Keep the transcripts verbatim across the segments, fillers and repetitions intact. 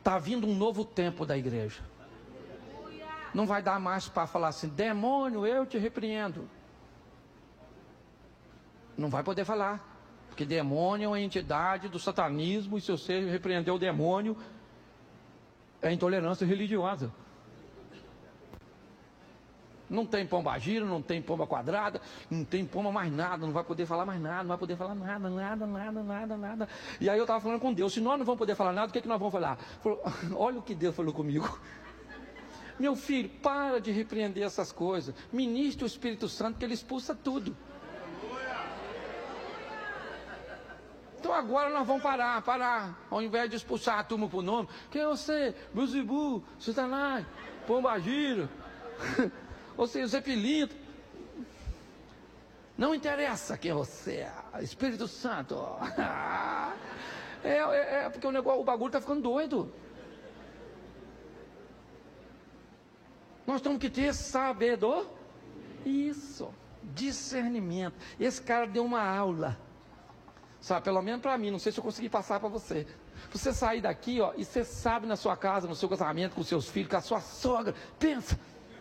Está vindo um novo tempo da igreja. Não vai dar mais para falar assim, demônio, eu te repreendo. Não vai poder falar. Porque demônio é uma entidade do satanismo, e se você repreender o demônio, é intolerância religiosa. Não tem pomba gira, não tem pomba quadrada, não tem pomba mais nada, não vai poder falar mais nada, não vai poder falar nada, nada, nada, nada, nada. E aí eu estava falando com Deus, se nós não vamos poder falar nada, o que, é que nós vamos falar? Falou, olha o que Deus falou comigo. Meu filho, para de repreender essas coisas. Ministre o Espírito Santo que ele expulsa tudo. Então agora nós vamos parar, parar. Ao invés de expulsar a turma por nome. Quem é você? Buzibu, Satanás, pombagira. Ou seja, Zé Pilinto. Não interessa quem você é. Espírito Santo. É, é, é porque o negócio, o bagulho está ficando doido. Nós temos que ter sabedoria. Isso. Discernimento. Esse cara deu uma aula. Sabe, pelo menos para mim, não sei se eu consegui passar para você. Você sair daqui, ó, e você sabe na sua casa, no seu casamento, com seus filhos, com a sua sogra. Pensa.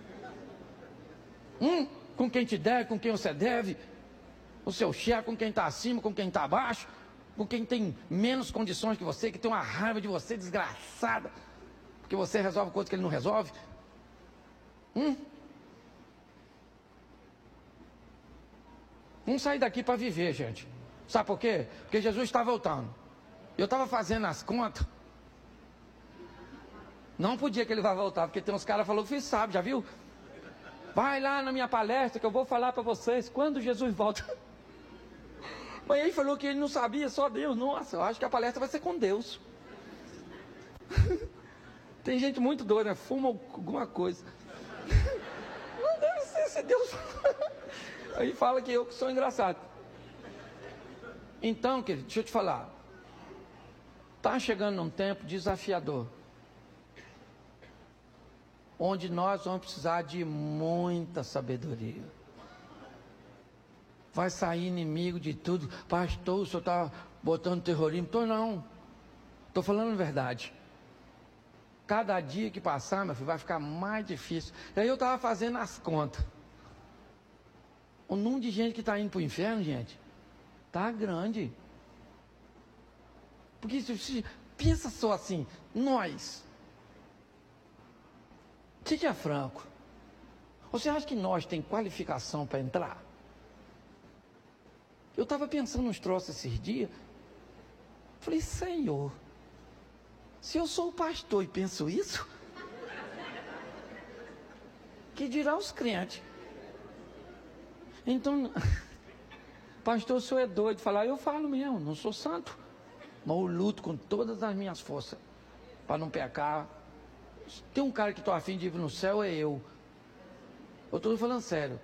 Hum, com quem te deve, com quem você deve. O seu chefe, com quem está acima, com quem está abaixo. Com quem tem menos condições que você, que tem uma raiva de você desgraçada. Porque você resolve coisas que ele não resolve. Hum? Vamos sair daqui para viver, gente. Sabe por quê? Porque Jesus está voltando. Eu estava fazendo as contas. Não podia que ele vá voltar, porque tem uns caras que falaram que você sabe, já viu? Vai lá na minha palestra que eu vou falar para vocês quando Jesus volta. Mas ele falou que ele não sabia, só Deus. Nossa, eu acho que a palestra vai ser com Deus. Tem gente muito doida, né? Fuma alguma coisa. Não deve ser, se Deus. Aí fala que eu que sou engraçado. Então, querido, deixa eu te falar. Está chegando um tempo desafiador. Onde nós vamos precisar de muita sabedoria. Vai sair inimigo de tudo. Pastor, o senhor está botando terrorismo? Estou não. Estou falando a verdade. Cada dia que passar, meu filho, vai ficar mais difícil. E aí eu estava fazendo as contas. O número de gente que está indo para o inferno, gente, está grande. Porque se, pensa só assim, nós... Seja franco. Você acha que nós tem qualificação para entrar? Eu estava pensando nos troços esses dias. Falei, Senhor, se eu sou o pastor e penso isso, que dirá os crentes? Então, pastor, o senhor é doido de falar, eu falo mesmo, não sou santo, mas eu luto com todas as minhas forças para não pecar. Tem um cara que estou afim de ir no céu, é eu. Eu estou falando sério.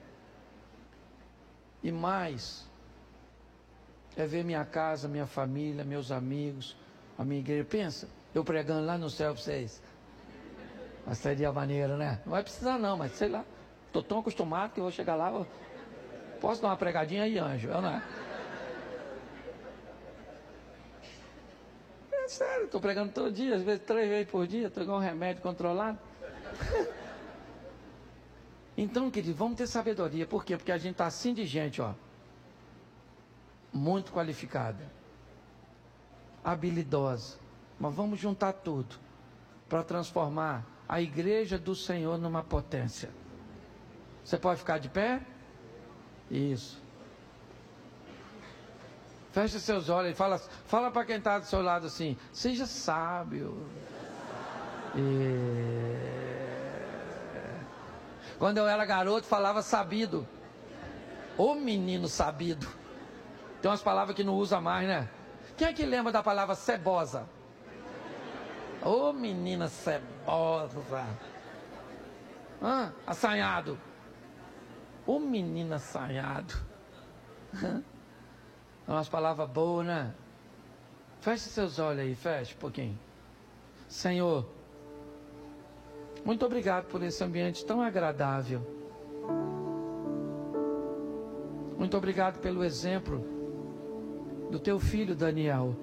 E mais, é ver minha casa, minha família, meus amigos, a minha igreja. Pensa, eu pregando lá no céu para vocês. Mas seria maneiro, né? Não vai precisar não, mas sei lá. Estou tão acostumado que eu vou chegar lá. Eu... Posso dar uma pregadinha aí, anjo? Eu não é? É sério, estou pregando todo dia, às vezes três vezes por dia, estou com um remédio controlado. Então, querido, vamos ter sabedoria. Por quê? Porque a gente está assim de gente, ó, muito qualificada, habilidosa. Mas vamos juntar tudo para transformar a igreja do Senhor numa potência. Você pode ficar de pé? Isso. Feche seus olhos e fala, fala para quem está do seu lado assim, seja sábio. E... Quando eu era garoto, falava sabido. Ô menino sabido. Tem umas palavras que não usa mais, né? Quem é que lembra da palavra cebosa? Ô menina cebosa. Ah, assanhado. Ô menino assanhado. É umas palavras boas, né? Feche seus olhos aí, feche um pouquinho. Senhor, muito obrigado por esse ambiente tão agradável. Muito obrigado pelo exemplo do teu filho Daniel.